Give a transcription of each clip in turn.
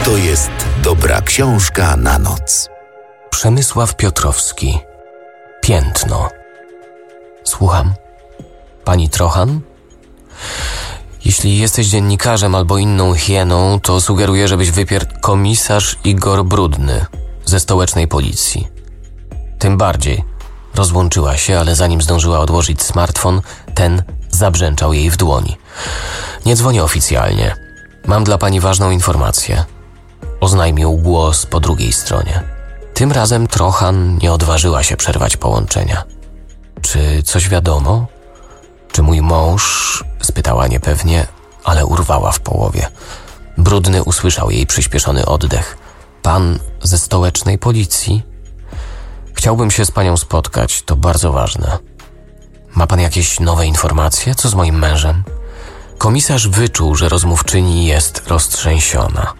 To jest dobra książka na noc. Przemysław Piotrowski. Piętno. Słucham. Pani Trochan? Jeśli jesteś dziennikarzem albo inną hieną, to sugeruję, żebyś wypierł komisarz Igor Brudny ze stołecznej policji. Tym bardziej. Rozłączyła się, ale zanim zdążyła odłożyć smartfon, ten zabrzęczał jej w dłoni. Nie dzwonię oficjalnie. Mam dla pani ważną informację. Oznajmił głos po drugiej stronie. Tym razem Trochan nie odważyła się przerwać połączenia. Czy coś wiadomo? Czy mój mąż? Spytała niepewnie, ale urwała w połowie. Brudny usłyszał jej przyspieszony oddech. Pan ze stołecznej policji? Chciałbym się z panią spotkać, to bardzo ważne. Ma pan jakieś nowe informacje? Co z moim mężem? Komisarz wyczuł, że rozmówczyni jest roztrzęsiona.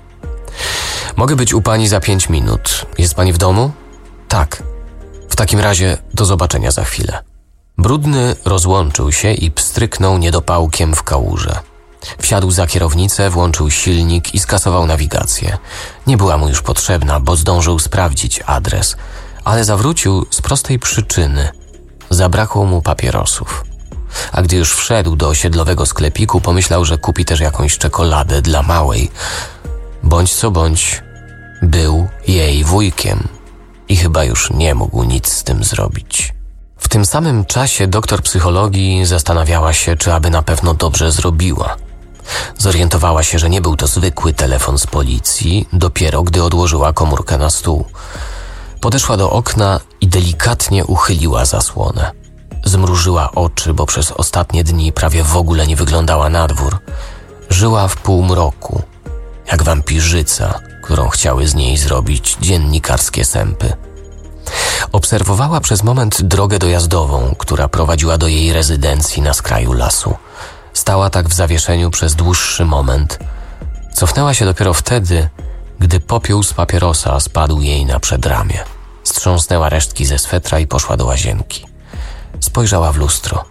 Mogę być u pani za 5 minut. Jest pani w domu? Tak. W takim razie do zobaczenia za chwilę. Brudny rozłączył się i pstryknął niedopałkiem w kałuże. Wsiadł za kierownicę, włączył silnik i skasował nawigację. Nie była mu już potrzebna, bo zdążył sprawdzić adres, ale zawrócił z prostej przyczyny. Zabrakło mu papierosów. A gdy już wszedł do osiedlowego sklepiku, pomyślał, że kupi też jakąś czekoladę dla małej. Bądź co bądź, był jej wujkiem i chyba już nie mógł nic z tym zrobić. W tym samym czasie doktor psychologii zastanawiała się, czy aby na pewno dobrze zrobiła. Zorientowała się, że nie był to zwykły telefon z policji, dopiero gdy odłożyła komórkę na stół. Podeszła do okna i delikatnie uchyliła zasłonę. Zmrużyła oczy, bo przez ostatnie dni prawie w ogóle nie wyglądała na dwór. Żyła w półmroku, jak wampirzyca, którą chciały z niej zrobić dziennikarskie sępy. Obserwowała przez moment drogę dojazdową, która prowadziła do jej rezydencji na skraju lasu. Stała tak w zawieszeniu przez dłuższy moment. Cofnęła się dopiero wtedy, gdy popiół z papierosa spadł jej na przedramię. Strząsnęła resztki ze swetra i poszła do łazienki. Spojrzała w lustro.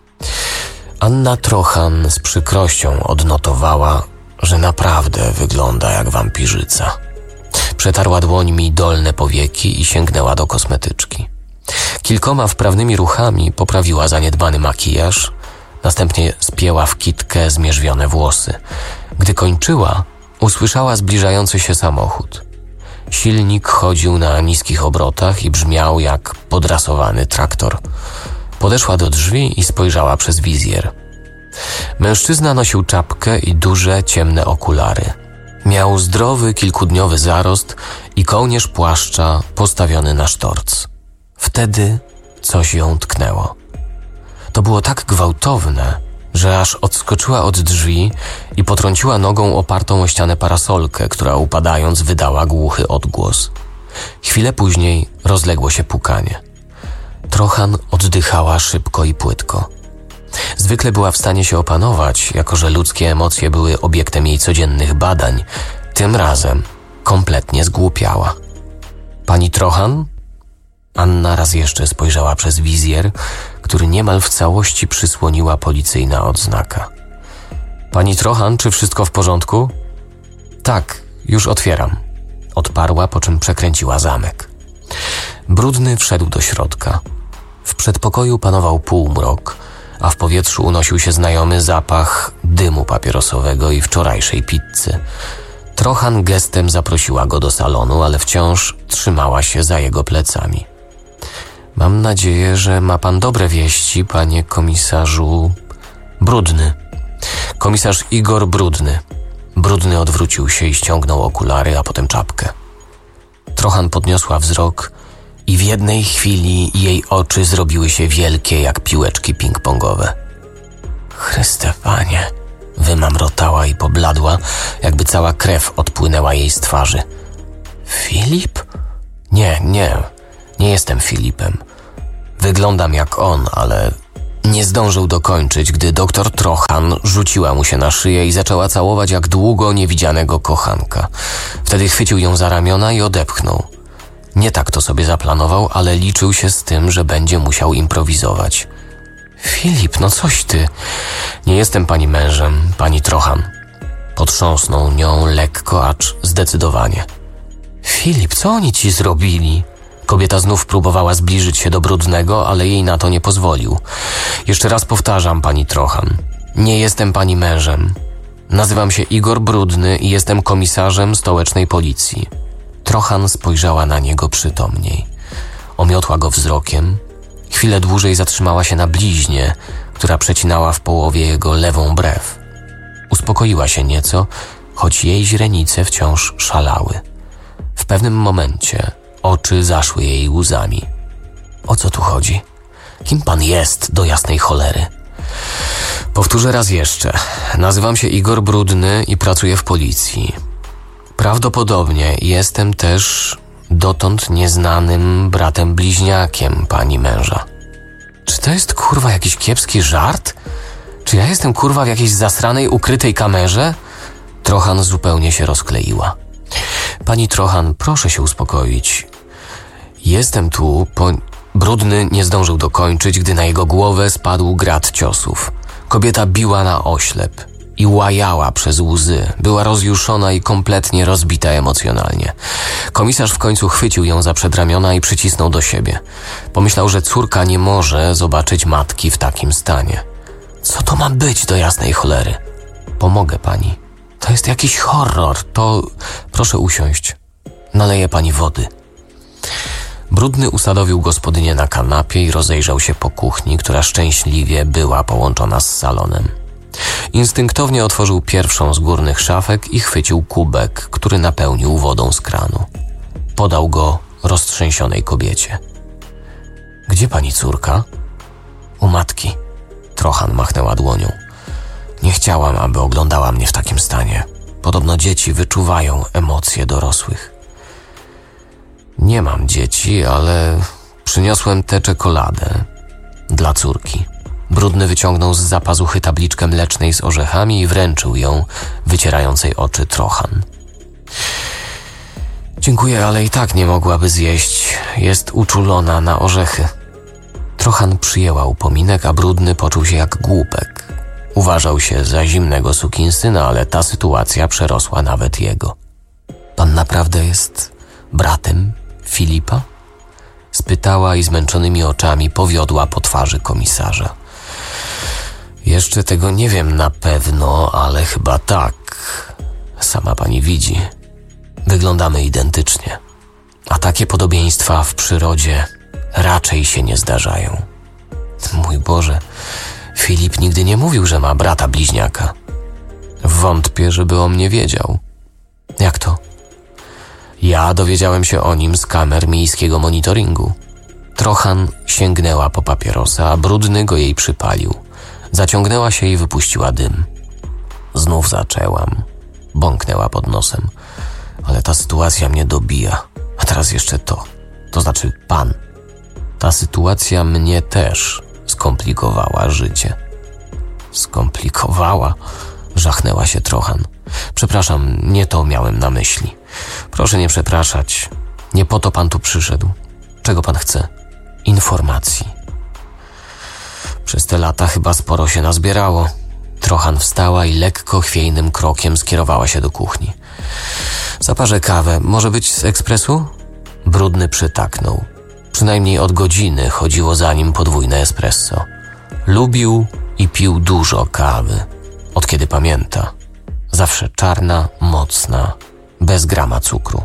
Anna Trochan z przykrością odnotowała, że naprawdę wygląda jak wampirzyca. Przetarła dłońmi dolne powieki i sięgnęła do kosmetyczki. Kilkoma wprawnymi ruchami poprawiła zaniedbany makijaż, następnie spięła w kitkę zmierzwione włosy. Gdy kończyła, usłyszała zbliżający się samochód. Silnik chodził na niskich obrotach i brzmiał jak podrasowany traktor. Podeszła do drzwi i spojrzała przez wizjer. Mężczyzna nosił czapkę i duże, ciemne okulary. Miał zdrowy, kilkudniowy zarost i kołnierz płaszcza postawiony na sztorc. Wtedy coś ją tknęło. To było tak gwałtowne, że aż odskoczyła od drzwi i potrąciła nogą opartą o ścianę parasolkę, która upadając wydała głuchy odgłos. Chwilę później rozległo się pukanie. Trochan oddychała szybko i płytko. Zwykle była w stanie się opanować, jako że ludzkie emocje były obiektem jej codziennych badań. Tym razem kompletnie zgłupiała. Pani Trochan? Anna raz jeszcze spojrzała przez wizjer, który niemal w całości przysłoniła policyjna odznaka. Pani Trochan, czy wszystko w porządku? Tak, już otwieram. Odparła, po czym przekręciła zamek. Brudny wszedł do środka. W przedpokoju panował półmrok, a w powietrzu unosił się znajomy zapach dymu papierosowego i wczorajszej pizzy. Trochan gestem zaprosiła go do salonu, ale wciąż trzymała się za jego plecami. Mam nadzieję, że ma pan dobre wieści, panie komisarzu... Brudny. Komisarz Igor Brudny. Brudny odwrócił się i ściągnął okulary, a potem czapkę. Trochan podniosła wzrok i w jednej chwili jej oczy zrobiły się wielkie jak piłeczki ping-pongowe. Chryste Panie, wymamrotała i pobladła, jakby cała krew odpłynęła jej z twarzy. Filip? Nie jestem Filipem. Wyglądam jak on, ale nie zdążył dokończyć, gdy doktor Trochan rzuciła mu się na szyję i zaczęła całować jak długo niewidzianego kochanka. Wtedy chwycił ją za ramiona i odepchnął. Nie tak to sobie zaplanował, ale liczył się z tym, że będzie musiał improwizować. Filip, no coś ty. Nie jestem pani mężem, pani Trochan. Potrząsnął nią lekko, acz zdecydowanie. Filip, co oni ci zrobili? Kobieta znów próbowała zbliżyć się do Brudnego, ale jej na to nie pozwolił. Jeszcze raz powtarzam, pani Trochan. Nie jestem pani mężem. Nazywam się Igor Brudny i jestem komisarzem stołecznej policji. Trochan spojrzała na niego przytomniej. Omiotła go wzrokiem. Chwilę dłużej zatrzymała się na bliźnie, która przecinała w połowie jego lewą brew. Uspokoiła się nieco, choć jej źrenice wciąż szalały. W pewnym momencie oczy zaszły jej łzami. O co tu chodzi? Kim pan jest, do jasnej cholery? Powtórzę raz jeszcze. Nazywam się Igor Brudny i pracuję w policji. Prawdopodobnie jestem też dotąd nieznanym bratem bliźniakiem pani męża. Czy to jest kurwa jakiś kiepski żart? Czy ja jestem kurwa w jakiejś zasranej, ukrytej kamerze? Trochan zupełnie się rozkleiła. Pani Trochan, proszę się uspokoić. Jestem tu, Brudny nie zdążył dokończyć, gdy na jego głowę spadł grad ciosów. Kobieta biła na oślep i łajała przez łzy. Była rozjuszona i kompletnie rozbita emocjonalnie. Komisarz w końcu chwycił ją za przedramiona i przycisnął do siebie. Pomyślał, że córka nie może zobaczyć matki w takim stanie. Co to ma być, do jasnej cholery? Pomogę pani. To jest jakiś horror. To... Proszę usiąść. Naleję pani wody. Brudny usadowił gospodynię na kanapie i rozejrzał się po kuchni, która szczęśliwie była połączona z salonem. Instynktownie otworzył pierwszą z górnych szafek i chwycił kubek, który napełnił wodą z kranu. Podał go roztrzęsionej kobiecie. Gdzie pani córka? U matki. Trochan machnęła dłonią. Nie chciałam, aby oglądała mnie w takim stanie. Podobno dzieci wyczuwają emocje dorosłych. Nie mam dzieci, ale przyniosłem tę czekoladę dla córki. Brudny wyciągnął z zapazuchy tabliczkę mlecznej z orzechami i wręczył ją wycierającej oczy Trochan. Dziękuję, ale i tak nie mogłaby zjeść. Jest uczulona na orzechy. Trochan przyjęła upominek, a Brudny poczuł się jak głupek. Uważał się za zimnego sukinsyna, ale ta sytuacja przerosła nawet jego. Pan naprawdę jest bratem Filipa? Spytała i zmęczonymi oczami powiodła po twarzy komisarza. Jeszcze tego nie wiem na pewno, ale chyba tak. Sama pani widzi. Wyglądamy identycznie. A takie podobieństwa w przyrodzie raczej się nie zdarzają. Mój Boże, Filip nigdy nie mówił, że ma brata bliźniaka. Wątpię, żeby o mnie wiedział. Jak to? Ja dowiedziałem się o nim z kamer miejskiego monitoringu. Trochan sięgnęła po papierosa, a Brudny go jej przypalił. Zaciągnęła się i wypuściła dym. Znów zaczęłam. Bąknęła pod nosem. Ale ta sytuacja mnie dobija. A teraz jeszcze to. To znaczy pan. Ta sytuacja mnie też skomplikowała życie. Skomplikowała? Żachnęła się Trochan. Przepraszam, nie to miałem na myśli. Proszę nie przepraszać. Nie po to pan tu przyszedł. Czego pan chce? Informacji. Przez te lata chyba sporo się nazbierało. Trochan wstała i lekko chwiejnym krokiem skierowała się do kuchni. Zaparzę kawę. Może być z ekspresu? Brudny przytaknął. Przynajmniej od godziny chodziło za nim podwójne espresso. Lubił i pił dużo kawy. Od kiedy pamięta. Zawsze czarna, mocna, bez grama cukru.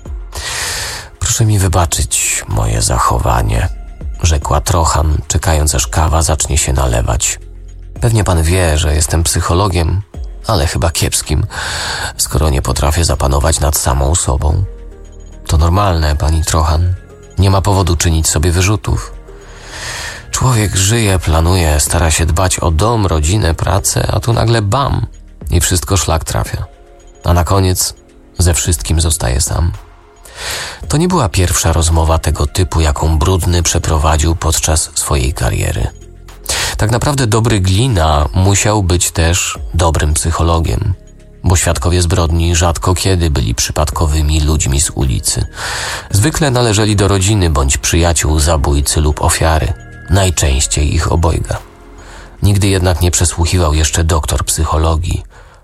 Proszę mi wybaczyć moje zachowanie, rzekła Trochan, czekając aż kawa zacznie się nalewać. Pewnie pan wie, że jestem psychologiem, ale chyba kiepskim, skoro nie potrafię zapanować nad samą sobą. To normalne, pani Trochan. Nie ma powodu czynić sobie wyrzutów. Człowiek żyje, planuje, stara się dbać o dom, rodzinę, pracę, a tu nagle bam i wszystko szlak trafia. A na koniec ze wszystkim zostaje sam. To nie była pierwsza rozmowa tego typu, jaką Brudny przeprowadził podczas swojej kariery. Tak naprawdę dobry Glina musiał być też dobrym psychologiem, bo świadkowie zbrodni rzadko kiedy byli przypadkowymi ludźmi z ulicy. Zwykle należeli do rodziny bądź przyjaciół zabójcy lub ofiary, najczęściej ich obojga. Nigdy jednak nie przesłuchiwał jeszcze doktor psychologii,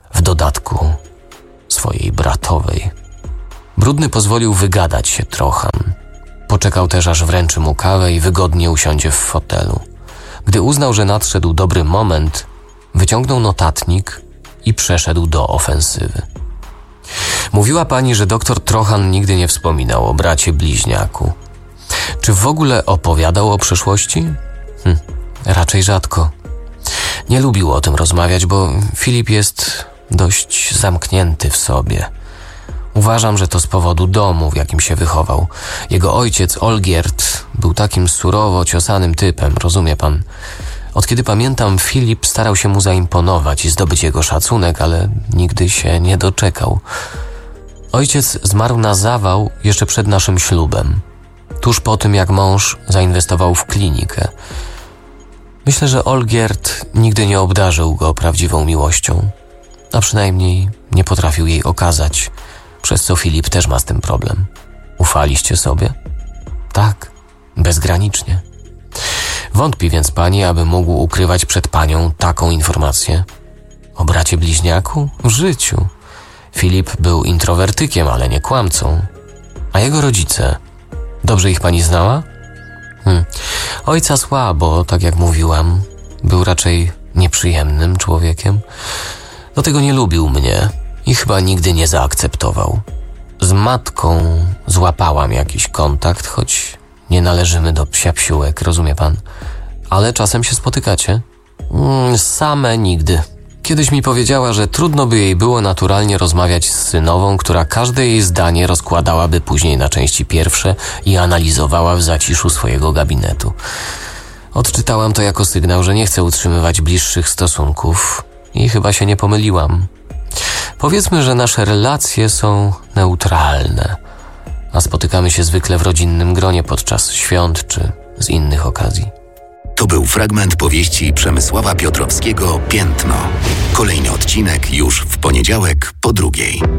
w dodatku swojej bratowej. Brudny pozwolił wygadać się Trochan. Poczekał też, aż wręczy mu kawę i wygodnie usiądzie w fotelu. Gdy uznał, że nadszedł dobry moment, wyciągnął notatnik i przeszedł do ofensywy. Mówiła pani, że doktor Trochan nigdy nie wspominał o bracie bliźniaku. Czy w ogóle opowiadał o przeszłości? Raczej rzadko. Nie lubił o tym rozmawiać, bo Filip jest dość zamknięty w sobie. Uważam, że to z powodu domu, w jakim się wychował. Jego ojciec, Olgierd, był takim surowo ciosanym typem, rozumie pan? Od kiedy pamiętam, Filip starał się mu zaimponować i zdobyć jego szacunek, ale nigdy się nie doczekał. Ojciec zmarł na zawał jeszcze przed naszym ślubem, tuż po tym, jak mąż zainwestował w klinikę. Myślę, że Olgierd nigdy nie obdarzył go prawdziwą miłością, a przynajmniej nie potrafił jej okazać, przez co Filip też ma z tym problem. Ufaliście sobie? Tak, bezgranicznie. Wątpi więc pani, aby mógł ukrywać przed panią taką informację? O bracie bliźniaku? W życiu. Filip był introwertykiem, ale nie kłamcą. A jego rodzice? Dobrze ich pani znała? Ojca słabo, tak jak mówiłam. Był raczej nieprzyjemnym człowiekiem. Do tego nie lubił mnie i chyba nigdy nie zaakceptował. Z matką złapałam jakiś kontakt, choć nie należymy do psiapsiłek, rozumie pan? Ale czasem się spotykacie? Same nigdy. Kiedyś mi powiedziała, że trudno by jej było naturalnie rozmawiać z synową, która każde jej zdanie rozkładałaby później na części pierwsze i analizowała w zaciszu swojego gabinetu. Odczytałam to jako sygnał, że nie chcę utrzymywać bliższych stosunków i chyba się nie pomyliłam. Powiedzmy, że nasze relacje są neutralne, a spotykamy się zwykle w rodzinnym gronie podczas świąt czy z innych okazji. To był fragment powieści Przemysława Piotrowskiego „Piętno”. Kolejny odcinek już w poniedziałek po 2:00.